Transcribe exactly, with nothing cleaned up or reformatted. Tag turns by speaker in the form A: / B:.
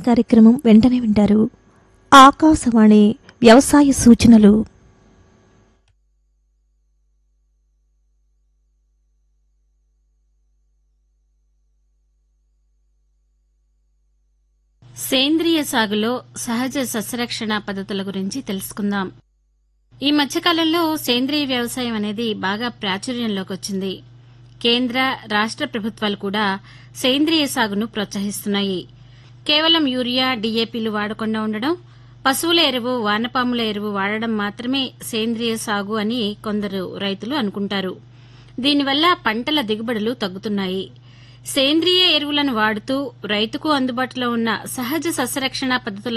A: కార్యక్రమం వెంటనే వింటారు. ఆకాశవాణి వ్యవసాయ సూచనలు.
B: సేంద్రియ సాగులో సహజ సస్యరక్షణ పద్ధతుల గురించి తెలుసుకుందాం. ఈ మధ్యకాలంలో సేంద్రియ వ్యవసాయం అనేది బాగా ప్రాచుర్యంలోకి వచ్చింది. కేంద్ర రాష్ట ప్రభుత్వాలు కూడా సేంద్రియ సాగును ప్రోత్సహిస్తున్నాయి. కేవలం యూరియా, డీఏపీలు వాడకుండా ఉండడం, పశువుల ఎరువు, వానపాముల ఎరువు వాడడం మాత్రమే సేంద్రియ సాగు అని కొందరు రైతులు అనుకుంటారు. దీనివల్ల పంటల దిగుబడులు తగ్గుతున్నాయి. సేంద్రియ ఎరువులను వాడుతూ రైతుకు అందుబాటులో ఉన్న సహజ సస్యరక్షణ పద్ధతుల